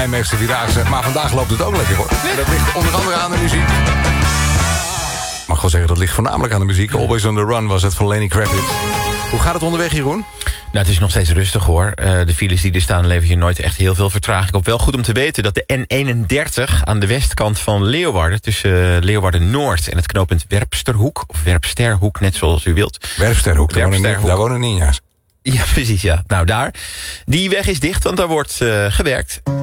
Meester Vierdaagse. Maar vandaag loopt het ook lekker, hoor. En dat ligt onder andere aan de muziek. Ik mag wel zeggen, dat ligt voornamelijk aan de muziek. Always on the Run was het van Lenny Kravitz. Hoe gaat het onderweg, Jeroen? Nou, het is nog steeds rustig, hoor. De files die er staan leveren je nooit echt heel veel vertraging op. Wel goed om te weten dat de N31 aan de westkant van Leeuwarden... tussen Leeuwarden-Noord en het knooppunt Werpsterhoek... of Werpsterhoek, net zoals u wilt. Werpsterhoek, daar wonen ninja's. Ja, precies, ja. Nou, daar. Die weg is dicht, want daar wordt gewerkt.